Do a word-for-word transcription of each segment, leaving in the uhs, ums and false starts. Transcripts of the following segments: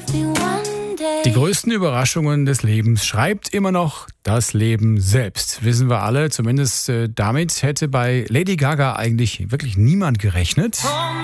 Die größten Überraschungen des Lebens schreibt immer noch das Leben selbst. Wissen wir alle, zumindest äh, damit hätte bei Lady Gaga eigentlich wirklich niemand gerechnet.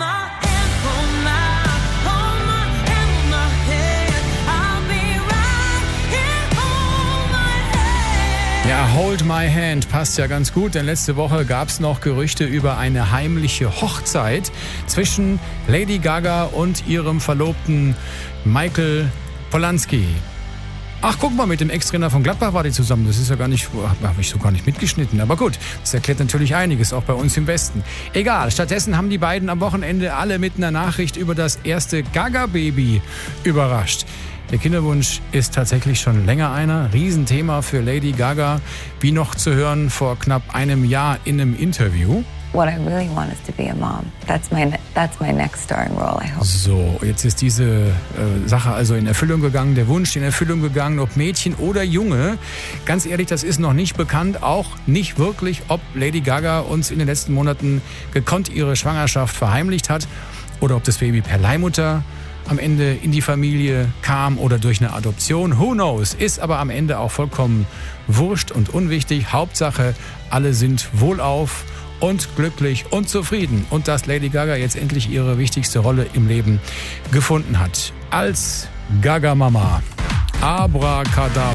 Ja, Hold My Hand passt ja ganz gut, denn letzte Woche gab es noch Gerüchte über eine heimliche Hochzeit zwischen Lady Gaga und ihrem Verlobten Michael Polanski. Ach, guck mal, mit dem Ex-Trainer von Gladbach war die zusammen. Das ist ja gar nicht, habe ich so gar nicht mitgeschnitten. Aber gut, das erklärt natürlich einiges, auch bei uns im Westen. Egal, stattdessen haben die beiden am Wochenende alle mit einer Nachricht über das erste Gaga-Baby überrascht. Der Kinderwunsch ist tatsächlich schon länger einer. Riesenthema für Lady Gaga, wie noch zu hören vor knapp einem Jahr in einem Interview. What I really want is to be a mom. That's my that's my next starring role, I hope. So, jetzt ist diese äh, Sache also in Erfüllung gegangen, der Wunsch in Erfüllung gegangen, ob Mädchen oder Junge. Ganz ehrlich, das ist noch nicht bekannt, auch nicht wirklich, ob Lady Gaga uns in den letzten Monaten gekonnt ihre Schwangerschaft verheimlicht hat oder ob das Baby per Leihmutter am Ende in die Familie kam oder durch eine Adoption. Who knows? Ist aber am Ende auch vollkommen wurscht und unwichtig. Hauptsache, alle sind wohlauf und glücklich und zufrieden. Und dass Lady Gaga jetzt endlich ihre wichtigste Rolle im Leben gefunden hat. Als Gaga-Mama. Abracadabra.